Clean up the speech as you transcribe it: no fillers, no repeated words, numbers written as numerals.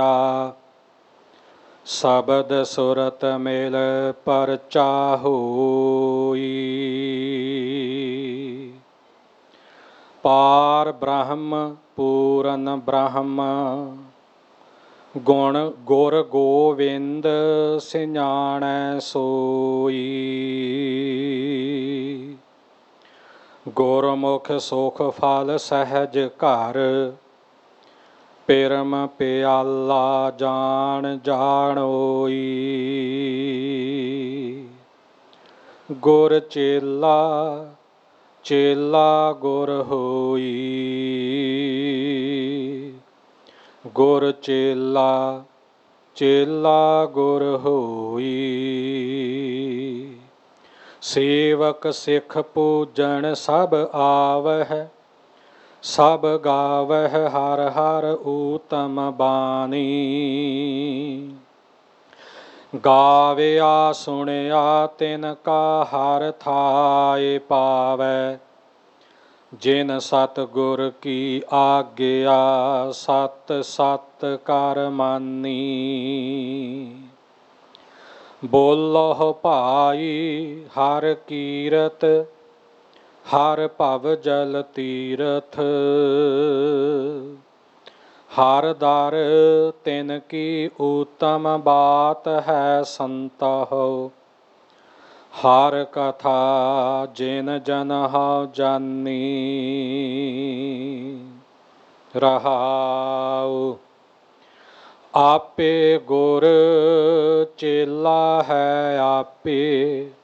शब्द सुरत मेल परचा होई। पार ब्रह्म पूरन ब्रह्म गुण गुर गोविंद सियाणै सोई। गुरमुख सुख फल सहज घर पिरम प्याला जान जानोई। गुर चेला चेला गुर होई। गुर चेला चेला गुर होई। सेवक सिख पूजन सब आवह सब गावह हर हर ऊतम बानी। गाविया सुनिया तिनका हर थाए पावै जिन सतगुर की आज्ञा सत सत कर मानी। बोलो भाई हर कीरत हर भव जल तीरथ हर दर तिन की उत्तम बात है संतहो। हर कथा जिन जन हौ जानी। रहाउ आपे गुर चेला है आपे